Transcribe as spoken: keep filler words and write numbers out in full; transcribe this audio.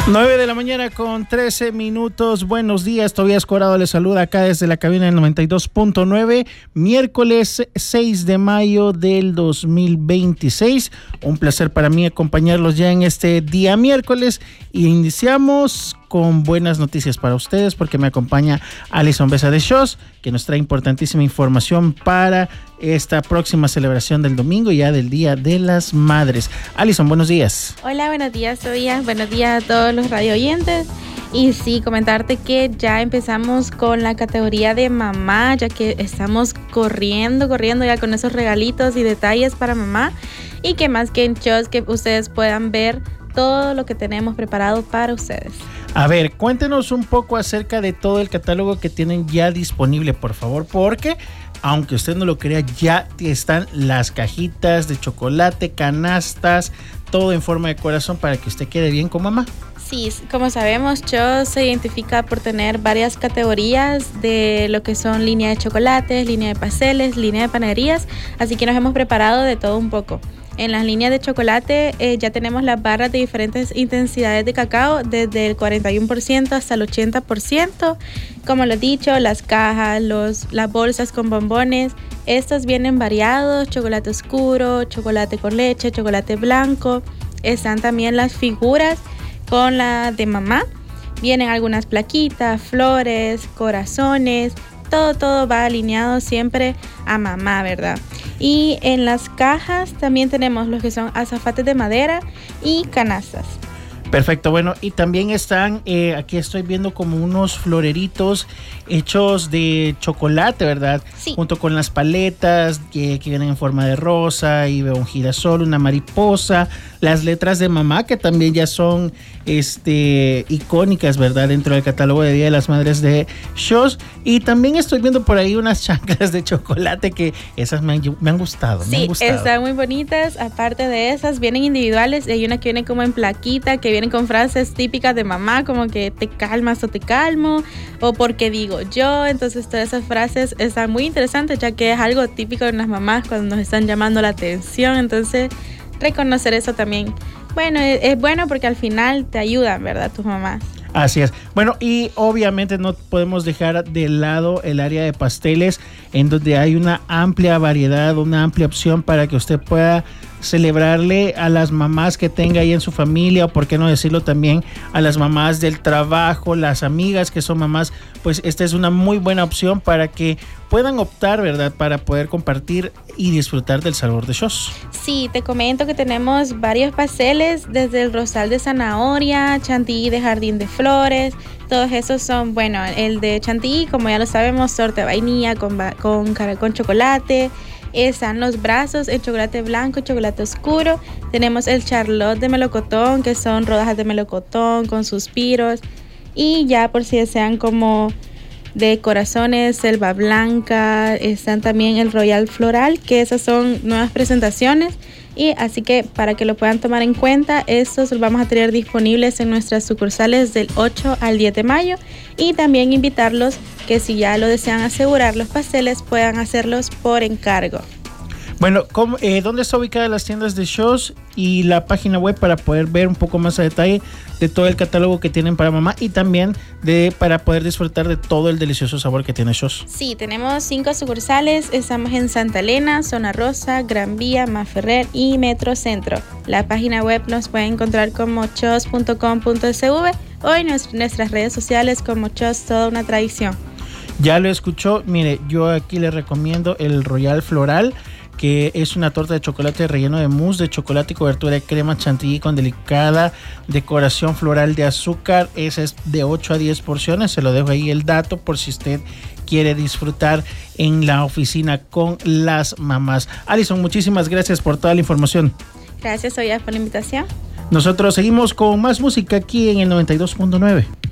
nueve de la mañana con trece minutos. Buenos días, Tobías Corado les saluda acá desde la cabina del noventa y dos punto nueve. Miércoles seis de mayo del dos mil veintiséis. Un placer para mí acompañarlos ya en este día miércoles. Y iniciamos con buenas noticias para ustedes porque me acompaña Alison Besa de Shows, que nos trae importantísima información para esta próxima celebración del domingo, ya del Día de las Madres. Alison, buenos días. Hola, buenos días, Tobías. Buenos días a todos los radio oyentes. Y sí, comentarte que ya empezamos con la categoría de mamá, ya que estamos corriendo, corriendo ya con esos regalitos y detalles para mamá. Y que más que en shows que ustedes puedan ver todo lo que tenemos preparado para ustedes. A ver, cuéntenos un poco acerca de todo el catálogo que tienen ya disponible, por favor, porque aunque usted no lo crea, ya están las cajitas de chocolate, canastas, todo en forma de corazón para que usted quede bien con mamá. Sí, como sabemos, Shows se identifica por tener varias categorías de lo que son línea de chocolates, línea de pasteles, línea de panaderías, así que nos hemos preparado de todo un poco. En las líneas de chocolate eh, ya tenemos las barras de diferentes intensidades de cacao, desde el cuarenta y uno por ciento hasta el ochenta por ciento. Como lo he dicho, las cajas, los, las bolsas con bombones, estos vienen variados: chocolate oscuro, chocolate con leche, chocolate blanco. Están también las figuras con la de mamá. Vienen algunas plaquitas, flores, corazones. Todo, todo va alineado siempre a mamá, ¿verdad? Y en las cajas también tenemos los que son azafates de madera y canastas. Perfecto, bueno, y también están, eh, aquí estoy viendo como unos floreritos hechos de chocolate, ¿verdad? Sí. Junto con las paletas que, que vienen en forma de rosa, y veo un girasol, una mariposa, las letras de mamá que también ya son este, icónicas, ¿verdad? Dentro del catálogo de Día de las Madres de Shows. Y también estoy viendo por ahí unas chanclas de chocolate que esas me han, me han gustado. Sí, me han gustado. Están muy bonitas. Aparte de esas, vienen individuales. Hay una que viene como en plaquita, que vienen con frases típicas de mamá, como que te calmas o te calmo, o porque digo yo. Entonces todas esas frases están muy interesantes, ya que es algo típico de las mamás cuando nos están llamando la atención. Entonces reconocer eso también, bueno, es, es bueno porque al final te ayudan, ¿verdad? Tus mamás. Así es. Bueno, y obviamente no podemos dejar de lado el área de pasteles, en donde hay una amplia variedad, una amplia opción para que usted pueda celebrarle a las mamás que tenga ahí en su familia, o por qué no decirlo también a las mamás del trabajo, las amigas que son mamás. Pues esta es una muy buena opción para que puedan optar, ¿verdad?, para poder compartir y disfrutar del sabor de Shows. Sí, te comento que tenemos varios pasteles, desde el rosal de zanahoria, chantilly de jardín de flores. Todos esos son, bueno, el de chantilly, como ya lo sabemos, torta de vainilla con, con, con chocolate. Están los brazos en chocolate blanco y chocolate oscuro. Tenemos el charlotte de melocotón, que son rodajas de melocotón con suspiros. Y ya por si desean como de corazones, selva blanca. Están también el royal floral, que esas son nuevas presentaciones. Y así que para que lo puedan tomar en cuenta, estos los vamos a tener disponibles en nuestras sucursales del ocho al diez de mayo. Y también invitarlos que si ya lo desean asegurar los pasteles, puedan hacerlos por encargo. Bueno, ¿cómo, eh, ¿dónde está ubicada las tiendas de Shows y la página web para poder ver un poco más a detalle de todo el catálogo que tienen para mamá, y también de para poder disfrutar de todo el delicioso sabor que tiene Shows? Sí, tenemos cinco sucursales. Estamos en Santa Elena, Zona Rosa, Gran Vía, Maferrer y Metro Centro. La página web nos pueden encontrar como shows punto com punto s v o en nuestras redes sociales como Shows Toda Una Tradición. Ya lo escuchó. Mire, yo aquí le recomiendo el Royal Floral, que es una torta de chocolate relleno de mousse de chocolate y cobertura de crema chantilly con delicada decoración floral de azúcar. Esa es de ocho a diez porciones. Se lo dejo ahí el dato por si usted quiere disfrutar en la oficina con las mamás. Alison, muchísimas gracias por toda la información. Gracias, Oya, por la invitación. Nosotros seguimos con más música aquí en el noventa y dos punto nueve.